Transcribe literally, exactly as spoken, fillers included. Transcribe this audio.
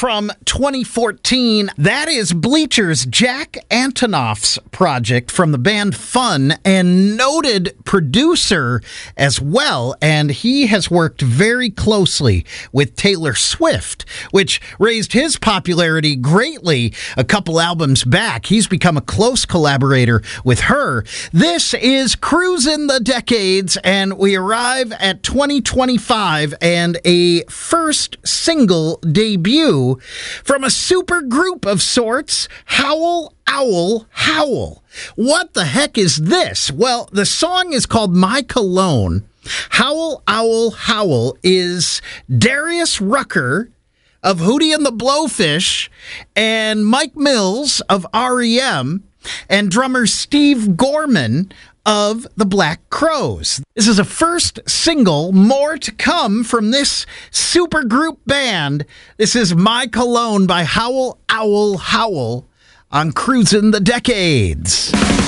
from twenty fourteen. That is Bleacher's Jack Antonoff's project from the band Fun, and noted producer as well. And he has worked very closely with Taylor Swift, which raised his popularity greatly a couple albums back. He's become a close collaborator with her. This is Cruisin' the Decades, and we arrive at twenty twenty-five and a first single debut from a super group of sorts, Howl, Owl, Howl. What the heck is this? Well, the song is called My Cologne. Howl, Owl, Howl is Darius Rucker of Hootie and the Blowfish and Mike Mills of R E M and drummer Steve Gorman of the Black Crowes. This is a first single, more to come from this supergroup band. This is My Cologne by Howl, Owl, Howl on Cruisin' the Decades.